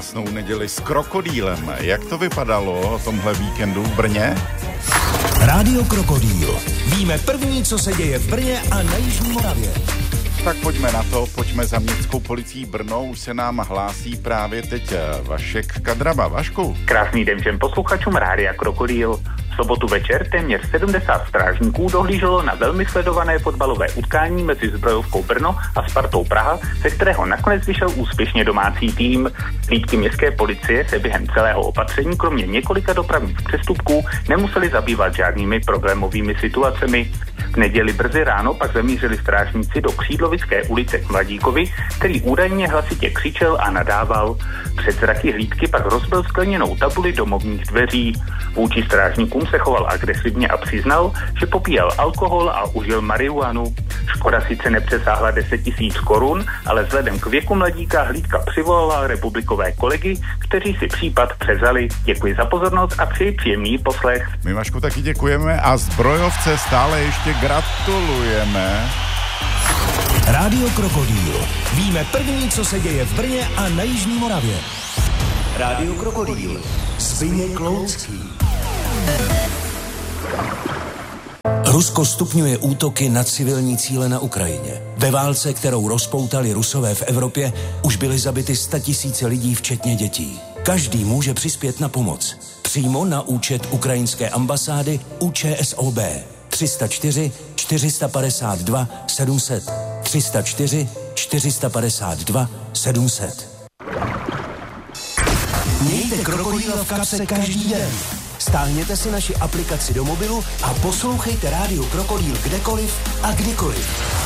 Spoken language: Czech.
krásnou neděli s krokodýlem. Jak to vypadalo o tomhle víkendu v Brně? Rádio Krokodýl. Víme první, co se děje v Brně a na Jižní Moravě. Tak pojďme na to, pojďme za městskou policií Brno. Už se nám hlásí právě teď Vašek Kadraba. Vašku. Krásný den všem posluchačům Rádia Krokodýl. V sobotu večer téměř 70 strážníků dohlíželo na velmi sledované fotbalové utkání mezi Zbrojovkou Brno a Spartou Praha, ze kterého nakonec vyšel úspěšně domácí tým. Hlídky městské policie se během celého opatření, kromě několika dopravních přestupků, nemuseli zabývat žádnými problémovými situacemi. V neděli brzy ráno pak zamířili strážníci do Křídlovické ulice k Mladíkovi, který údajně hlasitě křičel a nadával. Před zraky hlídky pak rozbil skleněnou tabuli domovních dveří. Vůči strážníkům se choval agresivně a přiznal, že popíjel alkohol a užil marihuanu. Škoda sice nepřesáhla 10 000 korun, ale vzhledem k věku mladíka hlídka přivolala republikové kolegy, kteří si případ převzali. Děkuji za pozornost a přeji příjemný poslech. My, Vašku, taky děkujeme a Zbrojovce stále ještě gratulujeme. Rádio Krokodýl. Víme první, co se děje v Brně a na Jižní Moravě. Rádio Krokodýl. Zbyněk Loucký. Rusko stupňuje útoky na civilní cíle na Ukrajině. Ve válce, kterou rozpoutali Rusové v Evropě, už byly zabity 100 000 lidí, včetně dětí. Každý může přispět na pomoc. Přímo na účet ukrajinské ambasády ÚČSOB 304 452 700 304 452 700. Mějte Krokodýla v kapse každý den. Stáhněte si naši aplikaci do mobilu a poslouchejte Rádio Krokodýl kdekoliv a kdykoliv.